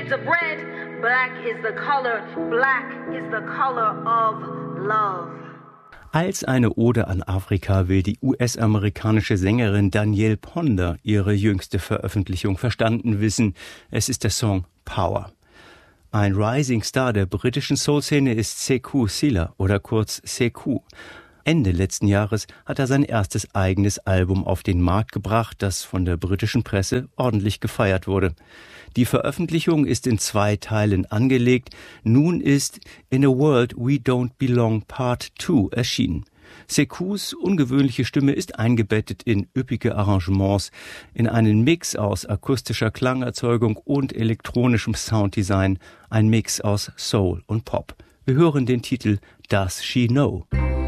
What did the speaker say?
shades of red. Black is the color of love. Als eine Ode an Afrika will die US-amerikanische Sängerin Danielle Ponder ihre jüngste Veröffentlichung verstanden wissen. Es ist der Song Power. Ein Rising Star der britischen Soul-Szene ist Sekou Sylla oder kurz Sekou. Ende letzten Jahres hat er sein erstes eigenes Album auf den Markt gebracht, das von der britischen Presse ordentlich gefeiert wurde. Die Veröffentlichung ist in 2 Teilen angelegt. Nun ist In a World We Don't Belong Part 2 erschienen. Sekous ungewöhnliche Stimme ist eingebettet in üppige Arrangements, in einen Mix aus akustischer Klangerzeugung und elektronischem Sounddesign, ein Mix aus Soul und Pop. Wir hören den Titel Does She Know?